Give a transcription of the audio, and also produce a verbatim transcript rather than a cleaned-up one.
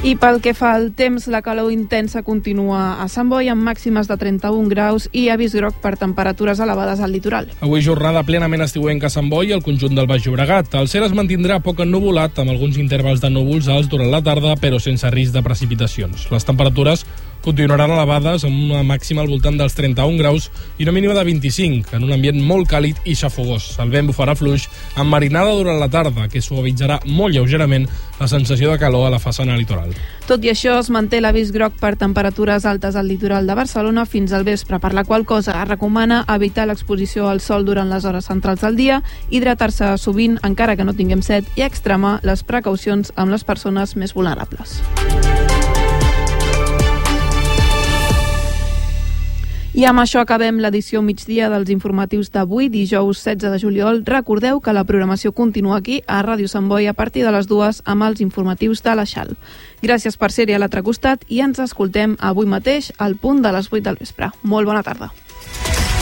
I pel que fa al temps, la calor intensa continua a Sant Boi amb màximes de trenta-un graus i avís groc per temperatures elevades al litoral. Avui jornada plenament estiuenca a Sant Boi i al conjunt del Baix Llobregat. El cel es mantindrà poc ennuvolat amb alguns intervals de núvols alts durant la tarda, però sense risc de precipitacions. Les temperatures continuaran elevades amb una màxima al voltant dels trenta-un graus i una mínima de vint-i-cinc, en un ambient molt càlid i xafogós. El vent bufarà fluix amb marinada durant la tarda, que suavitzarà molt lleugerament la sensació de calor a la façana litoral. Tot i això, es manté l'avís groc per temperatures altes al litoral de Barcelona fins al vespre, per la qual cosa es recomana evitar l'exposició al sol durant les hores centrals del dia, hidratar-se sovint encara que no tinguem set i extremar les precaucions amb les persones més vulnerables. I amb això acabem l'edició migdia dels informatius d'avui, dijous setze de juliol. Recordeu que la programació continua aquí a Ràdio Sant Boi a partir de les dues amb els informatius de la Xal. Gràcies per ser-hi a l'altre costat i ens escoltem avui mateix al punt de les vuit del vespre. Molt bona tarda.